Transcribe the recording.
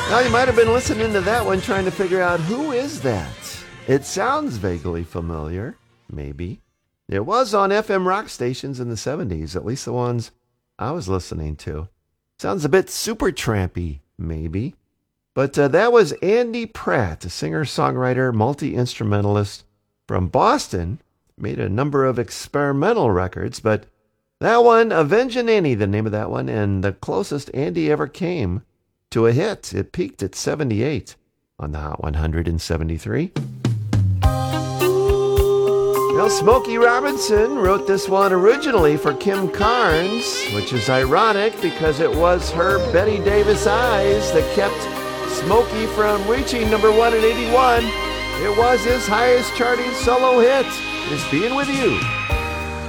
Now, you might have been listening to that one trying to figure out who is that. It sounds vaguely familiar, maybe. It was on FM rock stations in the 70s, at least the ones I was listening to. Sounds a bit super trampy, maybe. But that was Andy Pratt, a singer-songwriter, multi-instrumentalist from Boston. Made a number of experimental records, but that one, Avengin' Annie, the name of that one, and the closest Andy ever came to a hit. It peaked at 78 on the Hot 100 in 73. Well, Smokey Robinson wrote this one originally for Kim Carnes, which is ironic because it was her Betty Davis eyes that kept Smokey from reaching number 1 in 81. It was his highest charting solo hit, Is Being With You.